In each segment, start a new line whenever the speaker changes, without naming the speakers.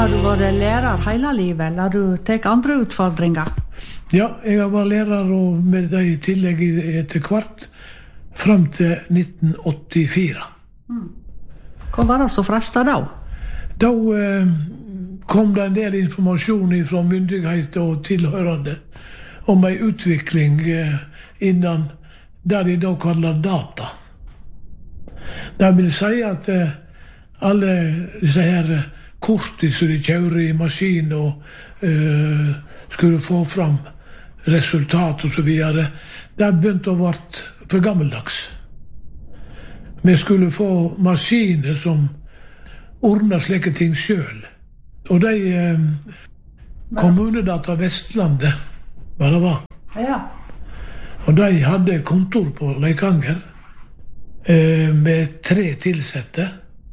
Har du vært lærer hele livet, eller har du tatt andre utfordringer?
Ja, jeg har vært lærer, og med det i tillegg etter hvert, frem til 1984.
Hva var det så fresta da?
Da kom det en del informasjon fra myndigheter og tilhørende om en utvikling innan det de da kaller data. Det vil si at alle disse her korti som de kjører i maskin og skulle få fram resultat og så videre, det begynte å være for gammeldags. Vi skulle få maskiner som ordnet slike ting selv. Og de kommunedata Vestlandet, hva det var.
Ja. Og
de hadde kontor på Leikanger med 3 tilsette.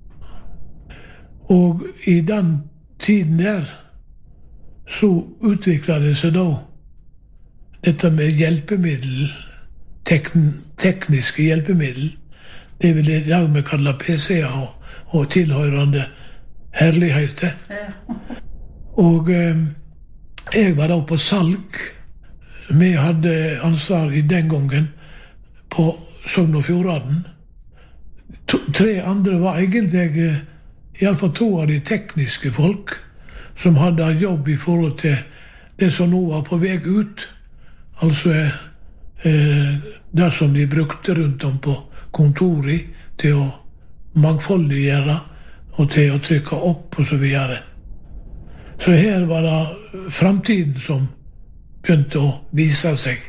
Og i den tiden der så utviklet det seg da dette med hjelpemiddel, tekniske hjelpemiddel. Det vil i dag vi kaller PC-er og tilhørende herligheter. Og jeg var da på salg. Vi hadde ansvar i den gangen på Sogn og Fjordane. 3 andre var egentlig i alle fall 2 av de tekniske folk som hadde jobb i forhold til det som nå var på vei ut. Altså det som de brukte rundt om på kontoret til å mangfoldiggjøre og til å trykke opp og så videre. Så her var det fremtiden som begynte å vise seg.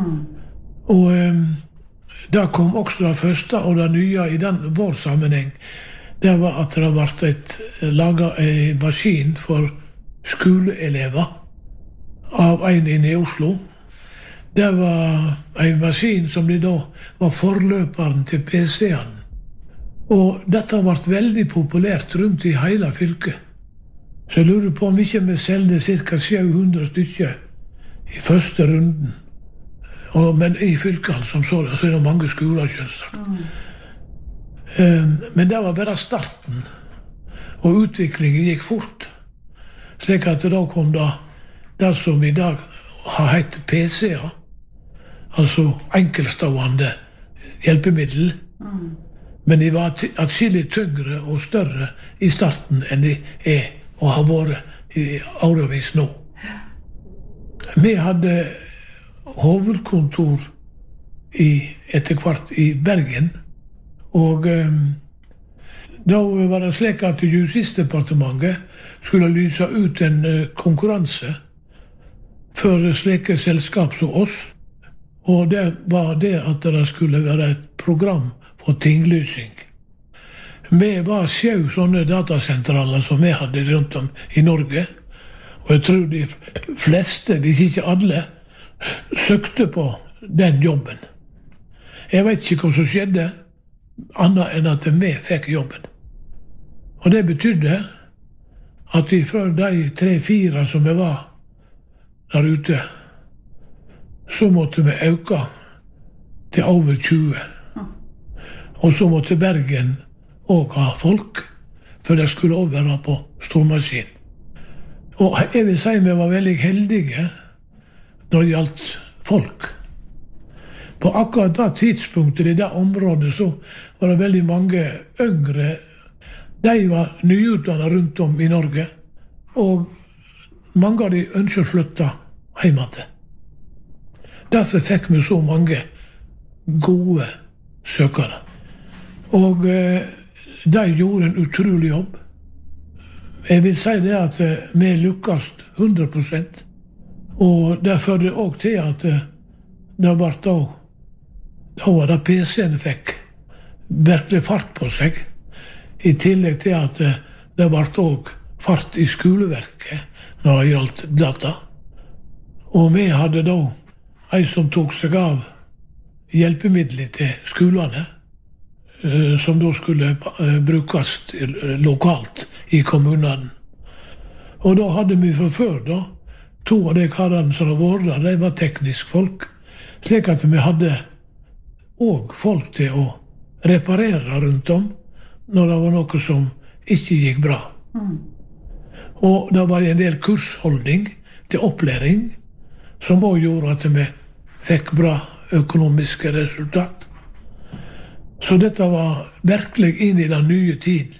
Og da kom også det første og det nye i vår sammenheng. Det var at det ble laget en maskin for skoleelever av en inne i Oslo. Det var en maskin som de da var forløperen til PC-en. Og dette ble veldig populært rundt i hele fylket. Så jeg lurer på om ikke vi selgte ca. 700 stykker i første runden. Men i fylket som sådan, så er det mange skoler selvsagt. Men det var bare starten, og utviklingen gikk fort. Slik at da kom det som i dag har hett PC-er, altså enkeltstående hjelpemiddel. Men de var atskillig tyngre og større i starten enn de er og har vært i årevis nå. Vi hadde hovedkontor etter hvert i Bergen. Og da var det slik at Justisdepartementet skulle lyse ut en konkurranse for slike selskap som oss. Og det var det at det skulle være et program for tinglysing. Vi var 7 sånne datasentraler som vi hadde rundt om i Norge. Og jeg tror de fleste, hvis ikke alle, søkte på den jobben. Jeg vet ikke hva som skjedde, annet enn at vi fikk jobben. Og det betydde at fra de 3-4 som vi var der ute, så måtte vi øke til over 20. Og så måtte Bergen også ha folk, for det skulle også være på stormaskin. Og jeg vil si vi var veldig heldige når det gjaldt folk. På akkurat det tidspunktet i det området så var det veldig mange yngre. De var nyutdannet rundt om i Norge, og mange av de ønsker å flytte hjemme til. Derfor fikk vi så mange gode søkere. Og de gjorde en utrolig jobb. Jeg vil si det at vi lykkes 100%. Og det førte også til at det ble da var det PC-en fikk virkelig fart på seg, i tillegg til at det ble også fart i skoleverket når det gjaldt data. Og vi hadde da en som tok seg av hjelpemidler til skolene, som da skulle brukes lokalt i kommunen. Og da hadde vi for før da 2 av de karene som var der, de var teknisk folk, slik at vi hadde og folk til å reparere rundt om når det var noe som ikke gikk bra. Og det var en del kursholdning til opplæring, som også gjorde at vi fikk bra økonomiske resultat. Så dette var virkelig inn i den nye tiden.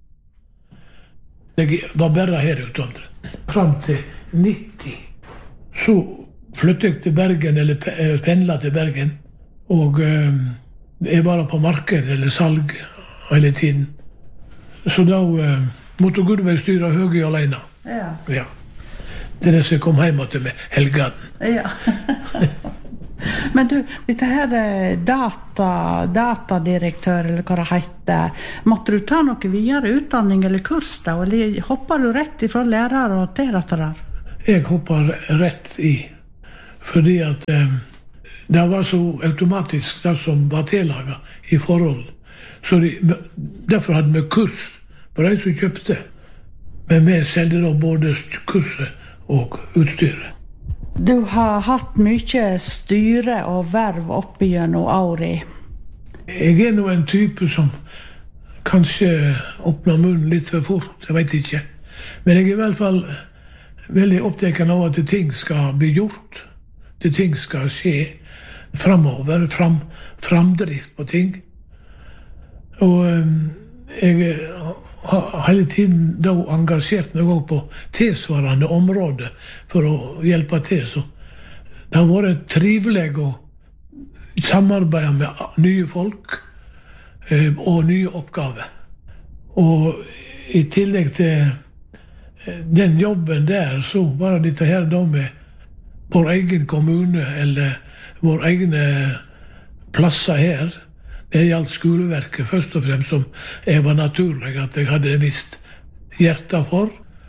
Jeg var bare her ute omtrent. Fram til 90 så flyttet jeg til Bergen, eller pendlet til Bergen. Og jeg var på marked eller salg hele tiden. Så da måtte Gudveig styre Høgøy alene. Ja. Det er det som jeg kom hjem til med helgen.
Ja. Men du, dette her datadirektør, eller hva det heter, måtte du ta noe videre utdanning eller kurs da, eller hopper du rett ifra lærer og til dette der?
Jeg hopper rett i, fordi at det var så automatisk det som var tillaget i forhold. Så derfor hadde vi kurs på de som kjøpte, men vi selgte da både kurset og utstyret.
Du har hatt mye styre og verv opp gjennom året.
Jeg er nå en type som kanskje åpner munnen litt for fort, jeg vet ikke. Men jeg er i hvert fall veldig opptatt av at ting skal bli gjort, at ting skal skje fremover, framdrift på ting. Og jeg har hele tiden da engasjert meg også på tilsvarende områder for å hjelpe til. Så det har vært trivelig å samarbeide med nye folk og nye oppgaver. Og i tillegg til den jobben der, så var det dette her da med vår egen kommune eller vår egne plasser her. Det gjaldt skoleverket først og fremst, som jeg var naturlig at jeg hadde visst hjertet for.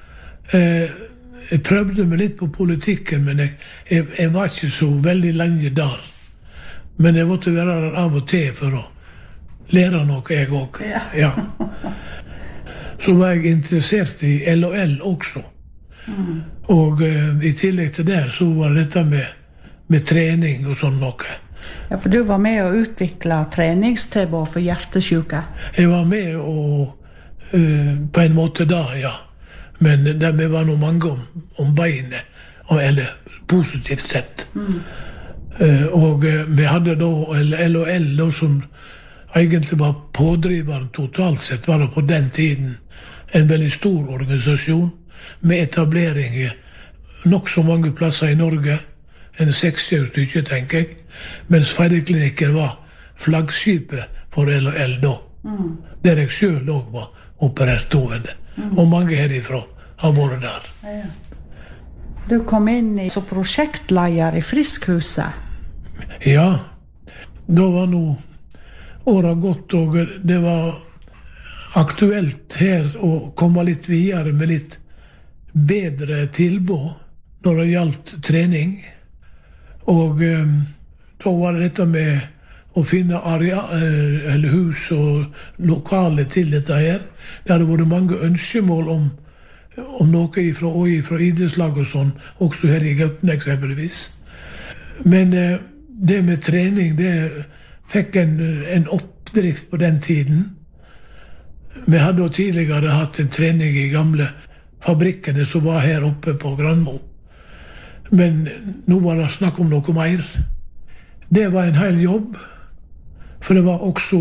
Jeg prøvde meg litt på politikken, men jeg var ikke så veldig lenge der. Men jeg måtte være der av og til for å lære noe, jeg også. Ja. Så var jeg interessert i LOL også. Og i tillegg til det så var dette med trening og sånn noe.
Ja, for du var med å utvikle treningstilbud for hjertesyke.
Jeg var med på en måte da, ja. Men vi var nå mange om beinet, eller positivt sett. Og vi hadde da LOL, som egentlig var pådriveren totalt sett, var det på den tiden en veldig stor organisasjon med etablering nok så mange plasser i Norge. En 60 stykker, tenker jeg, mens Feideklinikken var flaggskipet for LOL da. Der jeg selv også var operert hovende. Og mange herifra har vært der.
Ja. Du kom inn som prosjektleder i Friskhuset.
Ja, da var nå året gått, og det var aktuelt her å komme litt videre med litt bedre tilbud når det gjaldt trening. Og da var det dette med å finne eller hus og lokale til dette her. Det hadde vært mange ønskemål om noe fra idrettslag og sånn, også her i Gaupne eksempelvis. Men det med trening, det fikk en oppdrift på den tiden. Vi hadde jo tidligere hatt en trening i gamle fabrikkene som var her oppe på Granmo. Men nå var det snakk om noe mer. Det var en hel jobb, for det var også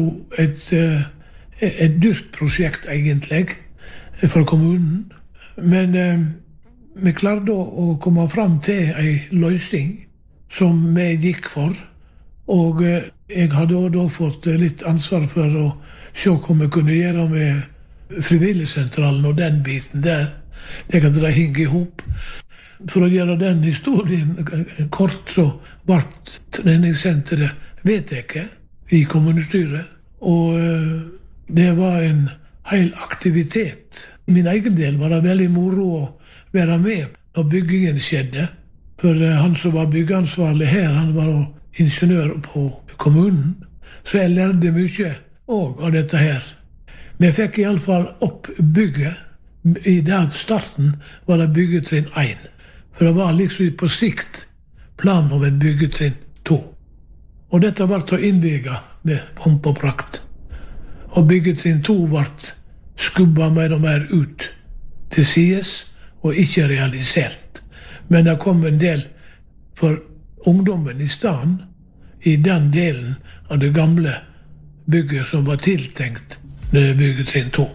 et dyrt prosjekt egentlig for kommunen. Men vi klarte å komme fram til en løsning som vi gikk for. Og jeg hadde da fått litt ansvar for å se hva vi kunne gjøre med frivilligsentralen og den biten der. Det kan dra henge i hop. For å gjøre den historien kort, så ble treningssenteret vedtatt i kommunestyret. Og det var en hel aktivitet. Min egen del var det veldig moro å være med når byggingen skjedde. For han som var byggeansvarlig her, han var ingeniør på kommunen. Så jeg lærte mye også av dette her. Vi fikk i alle fall opp bygget. I den starten var det byggetrinn 1. For det var liksom på sikt plan om en byggetrinn 2. Og dette ble innviget med pomp og prakt. Og byggetrinn 2 ble skubba mer og mer ut til sides, og ikke realisert. Men det kom en del for ungdommen i stedet, i den delen av det gamle bygget som var tiltenkt det byggetrinn 2.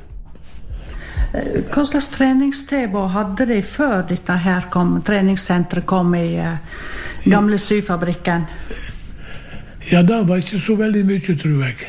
Hva slags treningstilbud hadde de før dette her treningssenteret kom i gamle syfabrikken?
Ja, det var ikke så veldig mye, tror jeg.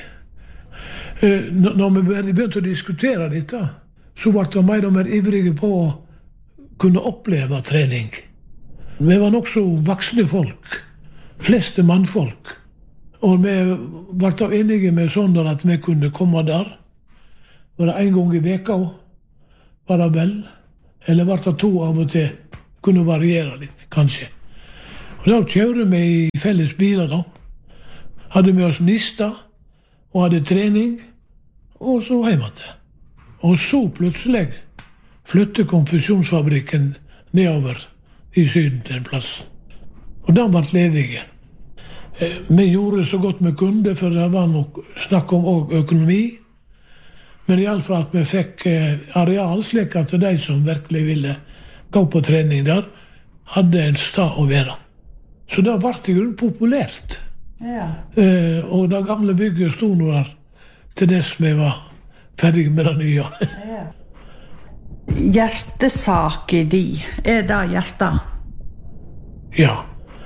Når vi begynte å diskutere dette, så ble vi mer og mer ivrige på å kunne oppleve trening. Vi var nok så voksne folk, fleste mannfolk, og vi ble enige med sånn at vi kunne komme der. Var det en gang i veka, var det vel, eller var det 2 av og til, kunne variere litt, kanskje. Og da kjører vi i felles biler da. Hadde med oss nista, og hadde trening, og så hjemme til. Og så plutselig flyttet konfusjonsfabrikken nedover i Syden til en plass. Og den ble ledige. Vi gjorde så godt vi kunne, for det var nok snakk om også økonomi. Men i alle fall at vi fikk areal, slik at de som virkelig ville gå på trening der, hadde en sted å være. Så det ble i grunnen populært.
Ja.
Og det gamle bygget stod nå der til dess vi var ferdige med det nye.
Ja. Hjertesak i de, det hjertet?
Ja.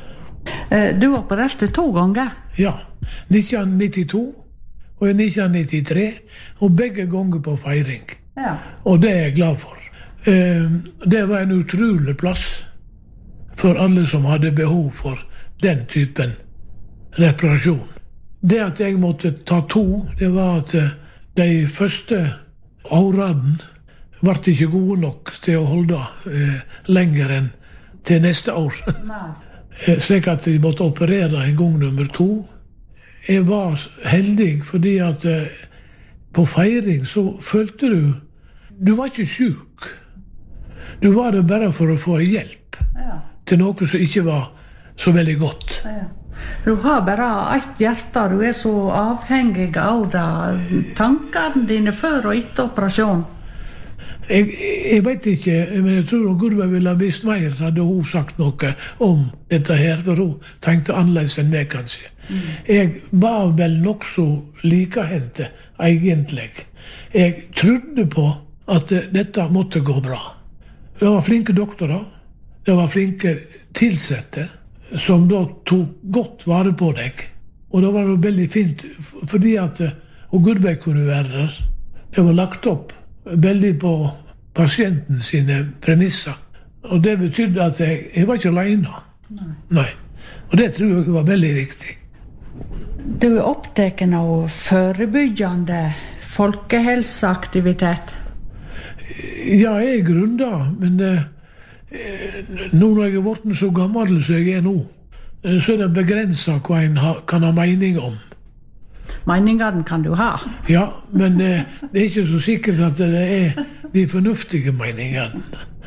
Du opererte 2 ganger?
Ja. 1992 og 1993, og begge ganger på feiring.
Ja.
Og det er jeg glad for. Det var en utrolig plass for alle som hadde behov for den typen reparasjon. Det at jeg måtte ta 2, det var at de første årene ble ikke gode nok til å holde lenger enn til neste år. Slik at de måtte operere en gang nummer 2. Jeg var heldig fordi at på feiring så følte du var ikke syk. Du var det bare for å få hjelp til noe som ikke var så veldig godt.
Ja. Du har bare ett hjerte, du er så avhengig av det. Tankene dine før og etter operasjon?
Jeg vet ikke, men jeg tror Gurve ville ha visst mer, hadde hun sagt noe om dette her, for hun tenkte annerledes enn meg, kanskje. Jeg var vel nok så likehendte, egentlig. Jeg trodde på at dette måtte gå bra. Det var flinke doktorer, det var flinke tilsette, som da tok godt vare på deg. Og det var jo veldig fint, fordi at Gurve kunne være der. Det var lagt opp veldig på pasienten sine premisser. Og det betydde at jeg var ikke alene. Nei. Og det tror jeg var veldig viktig.
Du er opptatt av forebyggende folkehelseaktivitet?
Ja, jeg er grunnet, men nå når jeg er blitt så gammel som jeg er nå, så er det begrenset hva en kan ha mening om.
Meningene kan du ha?
Ja, men det er ikke så sikkert at det er de fornuftige meningene.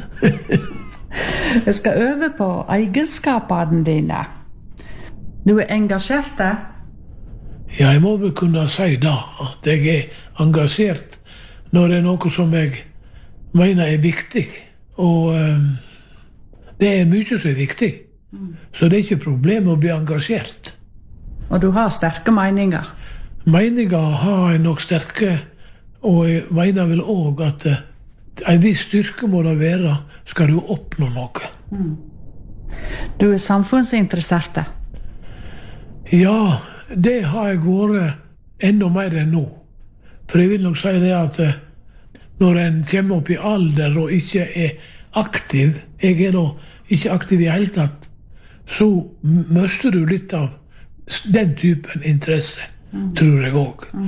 Jeg skal øve på egenskapene dine. Du er engasjert?
Ja, jeg må vel kunne si da at jeg er engasjert når det er noe som jeg mener er viktig. Og det er mye som er viktig. Så det er ikke problem å bli engasjert.
Og du har sterke meninger?
Meninger har jeg nok sterke, og jeg mener vel også at en viss styrke må det være, skal du oppnå noe.
Du er samfunnsinteressert?
Ja, det har jeg vært enda mer enn nå. For jeg vil nok si det at når en kommer opp i alder og ikke er aktiv, jeg er da ikke aktiv i hele tatt, så mister du litt av den typen interesse, tror jeg også.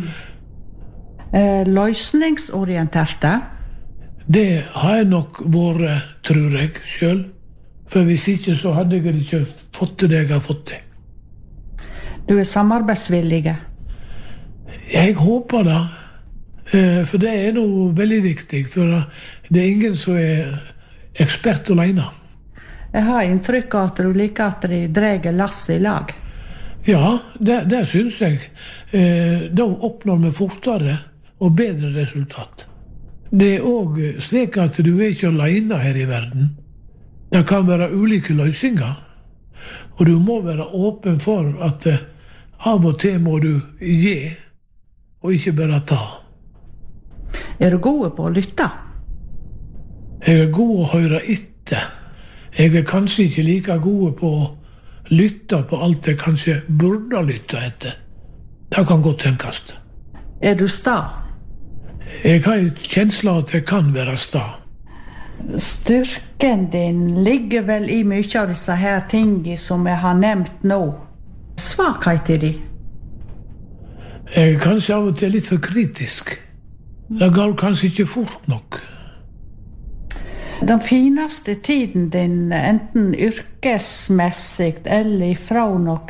Løsningsorienterte?
Det har jeg nok vært, tror jeg, selv. For hvis ikke, så hadde jeg ikke fått det jeg har fått det.
Du er samarbeidsvillig?
Jeg håper det. For det er noe veldig viktig. For det er ingen som er ekspert alene.
Jeg har inntrykk av at du liker at de drar lasset i lag.
Ja, det synes jeg. Da oppnår vi fortere og bedre resultat. Det også slik at du ikke alene her i verden. Det kan være ulike løsninger. Og du må være åpen for at av og til må du gi, og ikke bare ta.
Du god på å lytte?
Jeg god å høre etter. Jeg kanskje ikke like god på å lytte på alt jeg kanskje burde lytte etter. Det kan godt tenkes.
Du sta?
Jeg har en kjensle av at jeg kan være sta.
Styrken din ligger vel i mye av disse her tingene som jeg har nevnt nå. Svakheter de?
Jeg kanskje av og til litt for kritisk. Det går kanskje ikke fort nok.
Den fineste tiden din, enten yrkesmessig eller ifra noe